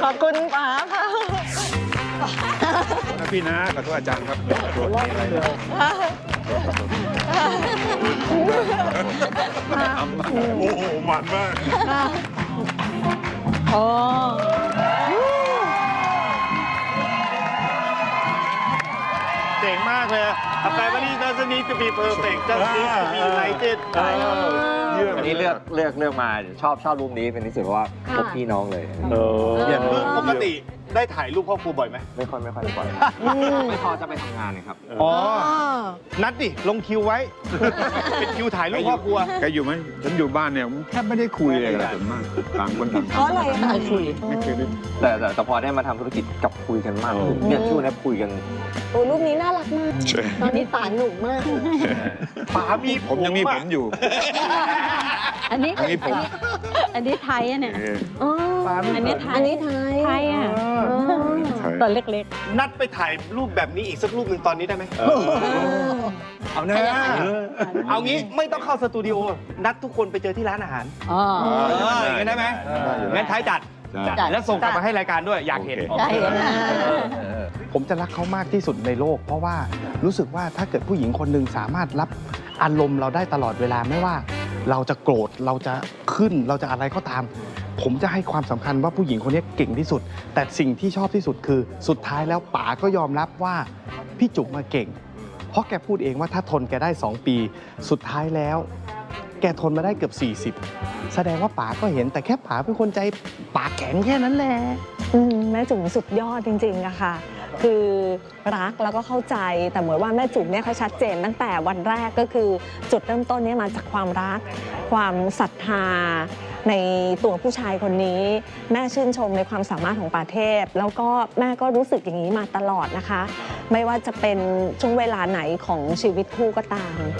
อบคุณป๋าค่ะพี่นะขอโทษอาจารย์ครับโกรธอะไรโอ้โหมันมากโอ้เจ๋งมากเลยแปลว่านี่ doesn't need to be perfect just need to be united อันนี้เลือกมาชอบรูปนี้เป็นที่สุดเพราะว่าพวกพี่น้องเลยอย่างปกติได้ถ่ายรูปครอบครัวบ่อยไหมไม่ค่อยบ่อยไม่พอจะไปทำงานเลยครับอ๋อนัดดิลงคิวไว้เป็นคิวถ่ายรูปครอบครัวแกอยู่ไหมฉันอยู่บ้านเนี่ยแทบไม่ได้คุยเลยส่วนมากต่างคนต่างเพราะอะไรคุยไม่เคยได้แต่พอได้มาทำธุรกิจกับคุยกันมากเนี่ยช่วงนี้คุยกันโอ้รูปนี้น่ารักมากตอนนี้ป๋าหนุ่มมากป๋ามีผมยังมีผมอยู่อันนี้ไทยอ่ะเนี่ยอันนี้ไทยอ่ะตอนเล็กๆนัดไปถ่ายรูปแบบนี้อีกสักรูปหนึ่งตอนนี้ได้ไหมเอาแน่เอางี้ไม่ต้องเข้าสตูดิโอนัดทุกคนไปเจอที่ร้านอาหารอย่างนั้นได้ไหมงั้นท้ายจัดแล้วส่งกลับมาให้รายการด้วยอยากเห็นผมจะรักเขามากที่สุดในโลกเพราะว่ารู้สึกว่าถ้าเกิดผู้หญิงคนหนึ่งสามารถรับอารมณ์เราได้ตลอดเวลาไม่ว่าเราจะโกรธเราจะขึ้นเราจะอะไรก็ตามผมจะให้ความสำคัญว่าผู้หญิงคนนี้เก่งที่สุดแต่สิ่งที่ชอบที่สุดคือสุดท้ายแล้วป๋าก็ยอมรับว่าพี่จุ๋มมาเก่งเพราะแกพูดเองว่าถ้าทนแกได้2 ปีสุดท้ายแล้วแกทนมาได้เกือบ40แสดงว่าป๋าก็เห็นแต่แค่ป๋าเป็นคนใจปากแข็งแค่นั้นแหละแม่จุ๋มสุดยอดจริงๆอะค่ะคือรักแล้วก็เข้าใจแต่เหมือนว่าแม่จุ๋มเนี่ยเขาชัดเจนตั้งแต่วันแรกก็คือจุดเริ่มต้นเนี่ยมาจากความรักความศรัทธาในตัวผู้ชายคนนี้แม่ชื่นชมในความสามารถของป่าเทพแล้วก็แม่ก็รู้สึกอย่างนี้มาตลอดนะคะไม่ว่าจะเป็นช่วงเวลาไหนของชีวิตคู่ก็ตาม